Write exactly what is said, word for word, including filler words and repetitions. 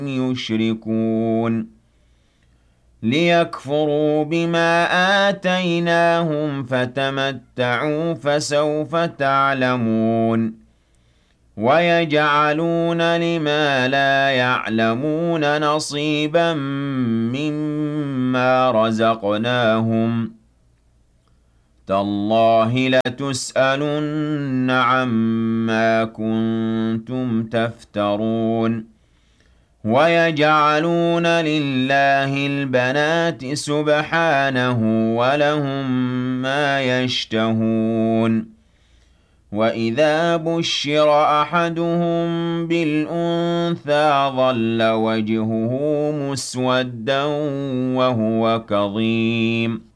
يشركون ليكفروا بما آتيناهم فتمتعوا فسوف تعلمون ويجعلون لما لا يعلمون نصيبا مما رزقناهم تالله لتسألن عما كنتم تفترون ويجعلون لله البنات سبحانه ولهم ما يشتهون وإذا بشر أحدهم بالأنثى ظل وجهه مسودا وهو كظيم